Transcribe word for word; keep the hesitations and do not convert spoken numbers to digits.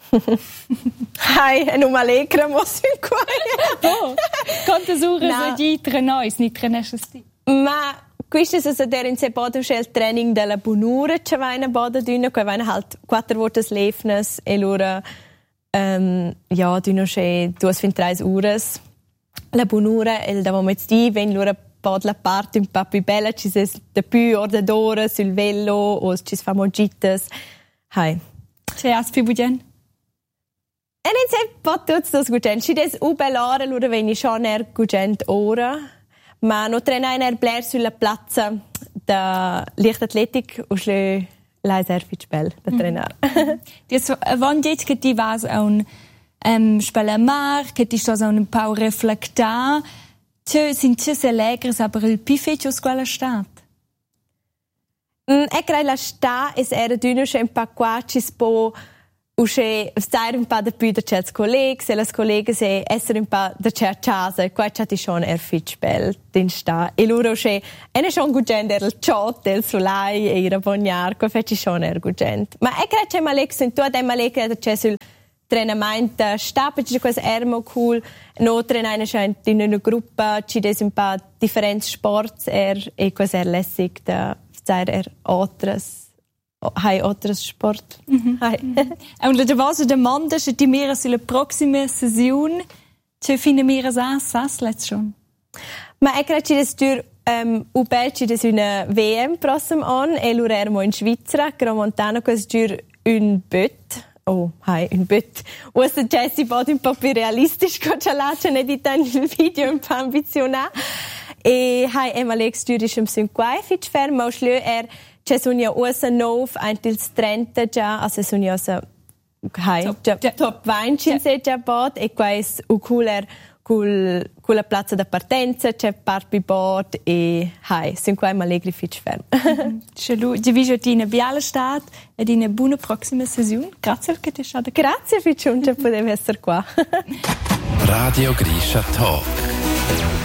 Hai, non m'allegra mo sin qua. Oh, quantas horas no. Di trenais, ni trenescesti? Ma questo è stato in se podo il training della bunura, che va in boda d'una, che va in halt quattro volte lefnes e loro um, ja, d'una c'è due fin tre horas. La bunura e da momento di ven loro pod la parte un po' più bella, ci si da più ore d'ora sul velo o ci si fa mogitas. Hai. C'è as più bugen? E non sei pot tutti dos gugent. Ci des u bell'ora loro veni schon er gugent ora. Ma no trena in er blair sulla piazza da Leichtathletik und schle leiser fit bell da trenar. Das wann geht che ti vas a un ähm spela mar, che ti stos a un pau reflectar. Che sind che se legres aber il pifetto squala stat. Mm, e crai la sta es era d'una che un pa qua ci spo usce star un pa da più da certs colleg, se las colleghe se essere un pa da cer casa, qua c'ha ti schon er fit bell din sta. E loro che ene schon gugent el chat del solai e ira bognar, qua feci schon er gugent. Ma e crai che malex in tu ad malek da c'è sul Trainement sta, perché questo è molto cool. No trainare in una gruppa, ci des un po' differenti sport er e questo è lässig da fare er altres, hai altres sport. Mm-hmm. Hai. Und la base domanda è di mira sulla prossima sessione, ci fine mira sa sas let's schon. Ma è che ci des dur um, u bel ci des una V M prossimo an e l'urermo in Svizzera, Gramontano questo dur un bot. Oh, hai, un bit. Usa Jessie bod un po' più realistisch, co ce l'ha, ce ne dita il video un po' ambizionà. E hai, Emma Lex stürisch im Synquai, fitch ferm, ma schlö er, c'è sunia usa nov, eintils trenta già, also sunia usa, hai, top, già, ja. Top veintin se già bod, e qua è u cooler, cul, culla piazza da partenza, c'è parpi bod, e hai, Synquai Mallegri fitch ferm. Ciao, ti vedo in biala stat ed in buona prossima sessione. Grazie che ti sei. Grazie, Ficciunta, potevi essere qua. Radio Grisha Talk.